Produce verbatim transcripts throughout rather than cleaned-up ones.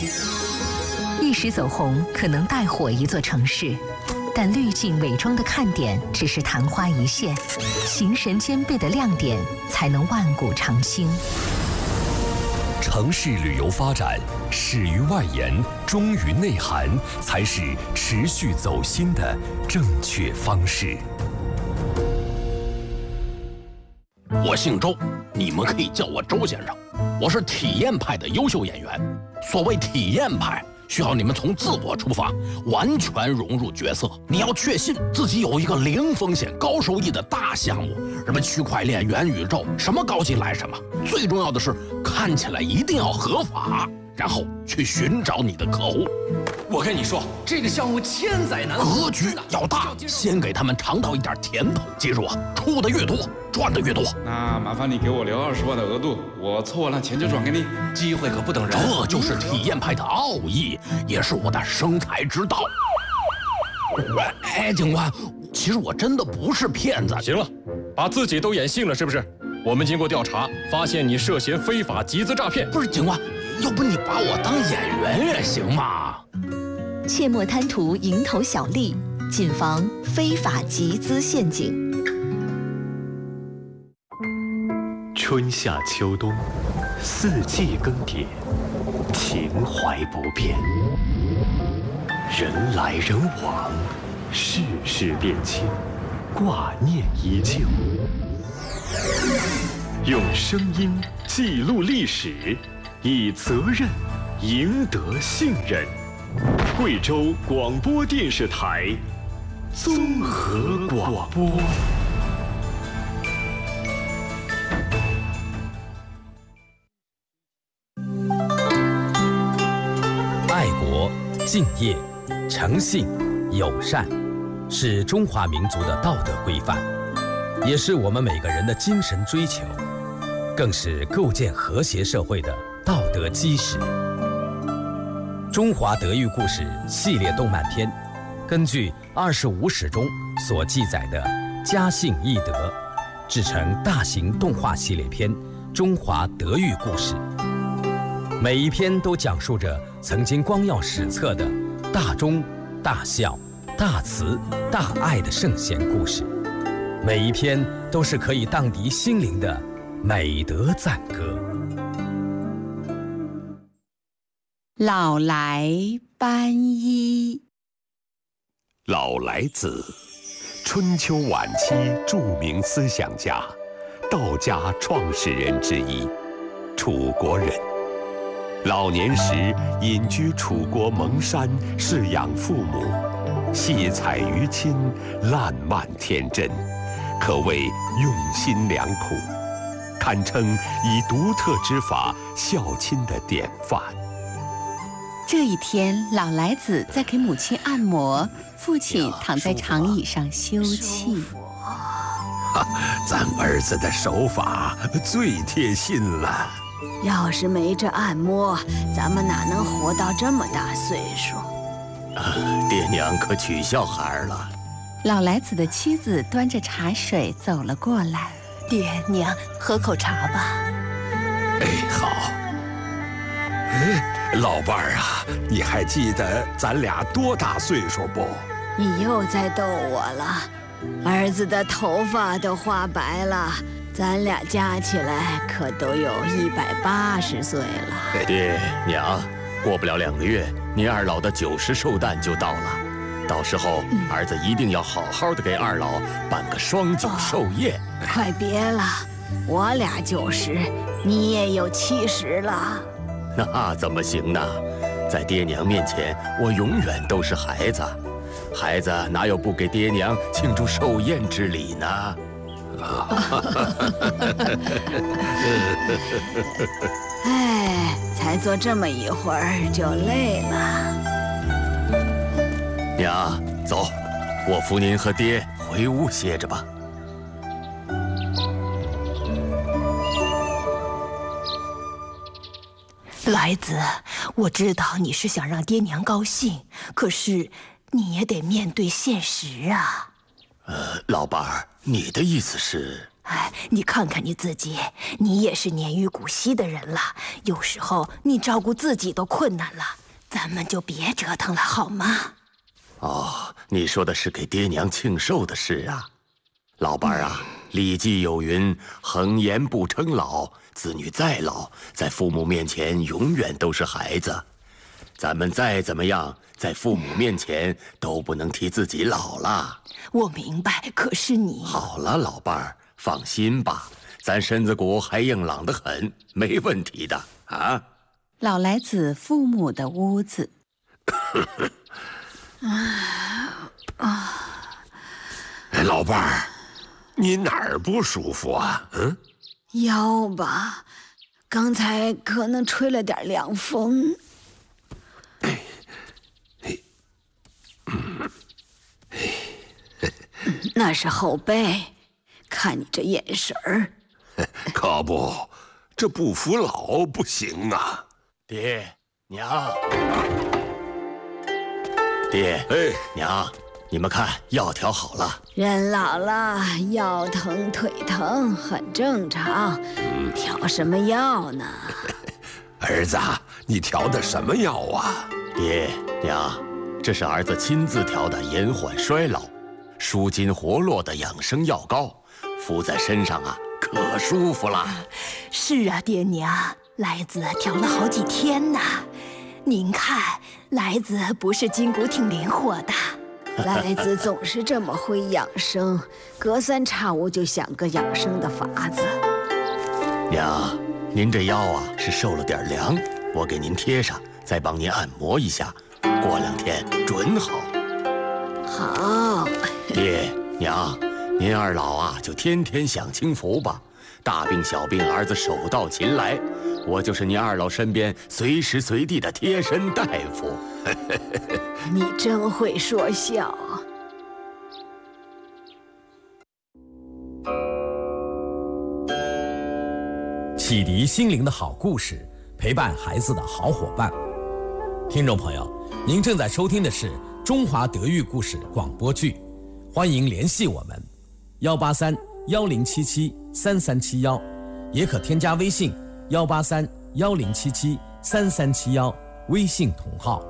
一时走红可能带火一座城市，但滤镜伪装的看点只是昙花一现，形神兼备的亮点才能万古长青。 城市旅游发展始于外延，忠于内涵，才是持续走心的正确方式。 我姓周，你们可以叫我周先生。我是体验派的优秀演员。所谓体验派，需要你们从自我出发，完全融入角色。你要确信自己有一个零风险、高收益的大项目，什么区块链、元宇宙，什么高级来什么。最重要的是，看起来一定要合法，然后去寻找你的客户。 我跟你说，这个项目千载难逢， 格局要大，先给他们尝到一点甜头。记住啊，出的越多，赚的越多。 那麻烦你给我留二十万的额度，我凑完了钱就转给你。 机会可不等人， 这就是体验派的奥义，也是我的生财之道。哎，警官，其实我真的不是骗子。 行了，把自己都演信了是不是？我们经过调查，发现你涉嫌非法集资诈骗。 不是警官，要不你把我当演员也行嘛？ 切莫贪图蝇头小利，谨防非法集资陷阱。 春夏秋冬，四季更迭，情怀不变。人来人往，世事变迁，挂念依旧。用声音记录历史，以责任赢得信任。贵州广播电视台综合广播。 爱国、敬业、诚信、友善，是中华民族的道德规范，也是我们每个人的精神追求，更是构建和谐社会的道德基石。中华德育故事系列动漫片，根据二十五史中所记载的家信义德，制成大型动画系列片《中华德育故事》。每一篇都讲述着曾经光耀史册的大忠、大孝、大慈、大爱的圣贤故事，每一篇都是可以荡涤心灵的美德赞歌。 老来斑衣。 老来子，春秋晚期著名思想家，道家创始人之一，楚国人。老年时隐居楚国蒙山，侍养父母，戏彩于亲，烂漫天真，可谓用心良苦，堪称以独特之法孝亲的典范。 这一天，老来子在给母亲按摩，父亲躺在长椅上休憩。 咱儿子的手法最贴心了。 要是没这按摩，咱们哪能活到这么大岁数？ 啊，爹娘可取笑孩儿了。 老来子的妻子端着茶水走了过来， 爹娘喝口茶吧。 哎，好。哎，老伴儿啊，你还记得咱俩多大岁数不？ 你又在逗我了。儿子的头发都花白了，咱俩加起来可都有一百八十岁了。 爹娘，过不了两个月，您二老的九十寿诞就到了，到时候、嗯、儿子一定要好好的给二老办个双九寿宴。 哦、快别了，我俩九十，你也有七十了。 那怎么行呢？在爹娘面前，我永远都是孩子。孩子哪有不给爹娘庆祝寿宴之礼呢？ 哎，才坐这么一会儿就累了。 娘，走，我扶您和爹回屋歇着吧。 来子，我知道你是想让爹娘高兴，可是你也得面对现实啊。 呃，老伴儿，你的意思是？ 哎，你看看你自己，你也是年逾古稀的人了，有时候你照顾自己都困难了，咱们就别折腾了，好吗？ 哦，你说的是给爹娘庆寿的事啊，老伴儿啊，《礼记》有云：“恒言不称老，子女再老，在父母面前永远都是孩子。咱们再怎么样，在父母面前都不能提自己老了。” 我明白，可是你…… 好了，老伴儿，放心吧，咱身子骨还硬朗得很，没问题的啊。 老来子父母的屋子。 啊啊！老伴儿，你哪儿不舒服啊？嗯， 腰吧，刚才可能吹了点凉风。 哎，哎，嗯， 哎，那是后背，看你这眼神儿。 可不，这不服老不行啊！ 爹娘。爹，哎，娘，你们看，药调好了。 人老了，腰疼腿疼很正常。嗯、调什么药呢？ 儿子，你调的什么药啊？ 爹娘，这是儿子亲自调的延缓衰老、舒筋活络的养生药膏，敷在身上啊，可舒服了。 是啊，爹娘，来子调了好几天呢。您看，来子不是筋骨挺灵活的。 来子总是这么会养生，隔三差五就想个养生的法子。 娘，您这腰啊是受了点凉，我给您贴上，再帮您按摩一下，过两天准好。 好。 爹娘，您二老啊就天天享清福吧，大病小病儿子手到擒来。我就是您二老身边随时随地的贴身大夫。 你真会说笑。 启迪心灵的好故事，陪伴孩子的好伙伴。听众朋友，您正在收听的是中华德育故事广播剧，欢迎联系我们幺八三幺零七七三三七幺，也可添加微信幺八三幺零七七三三七幺，微信同号。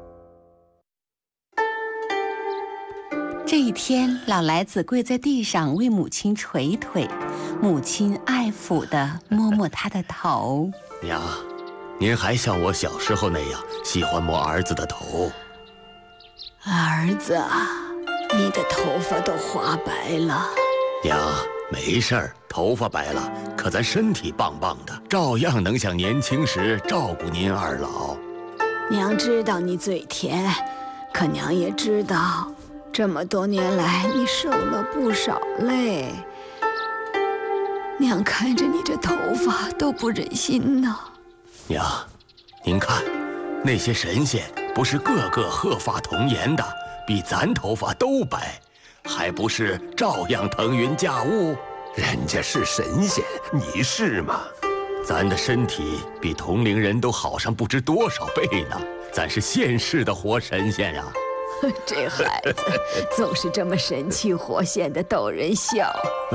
这一天，老来子跪在地上为母亲捶腿，母亲爱抚地摸摸他的头。 娘，您还像我小时候那样喜欢摸儿子的头？ 儿子，你的头发都花白了。 娘，没事儿，头发白了，可咱身体棒棒的，照样能像年轻时照顾您二老。 娘知道你嘴甜，可娘也知道，这么多年来你受了不少累。娘看着你这头发都不忍心呢。 娘，您看，那些神仙不是个个鹤发童颜的，比咱头发都白，还不是照样腾云驾雾？ 人家是神仙，你是吗？ 咱的身体比同龄人都好上不知多少倍呢，咱是现世的活神仙呀！ 这孩子总是这么神气活现的逗人笑。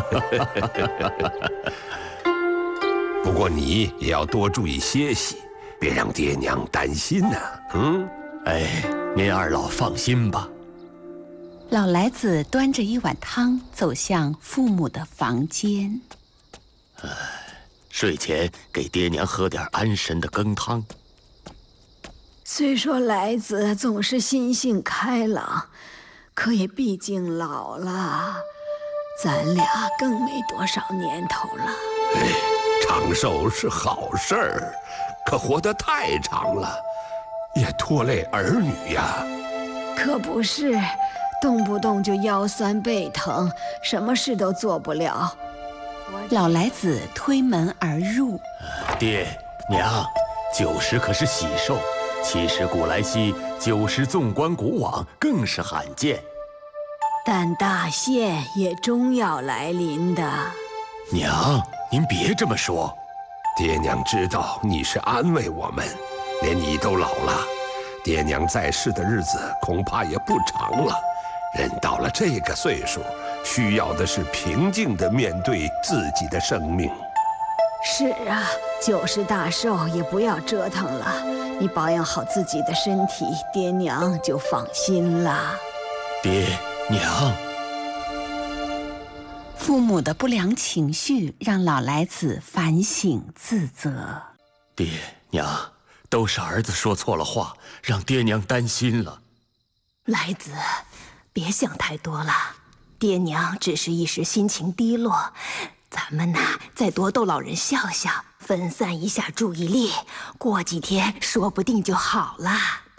不过你也要多注意歇息，别让爹娘担心呐、啊。嗯， 哎，您二老放心吧。 老来子端着一碗汤走向父母的房间。 哎，睡前给爹娘喝点安神的羹汤。 虽说来子总是心性开朗，可也毕竟老了，咱俩更没多少年头了。 哎，长寿是好事儿，可活得太长了，也拖累儿女呀。 可不是，动不动就腰酸背疼，什么事都做不了。 老来子推门而入， 爹娘，九十可是喜寿。七十古来稀，九十纵观古往，更是罕见。 但大限也终要来临的。 娘，您别这么说。 爹娘知道你是安慰我们，连你都老了，爹娘在世的日子恐怕也不长了。人到了这个岁数， 需要的是平静地面对自己的生命。 是啊，就是大寿也不要折腾了，你保养好自己的身体，爹娘就放心了。 爹娘， 父母的不良情绪让老来子反省自责。 爹娘，都是儿子说错了话，让爹娘担心了。 来子，别想太多了，爹娘只是一时心情低落，咱们呐再多逗老人笑笑，分散一下注意力，过几天说不定就好了。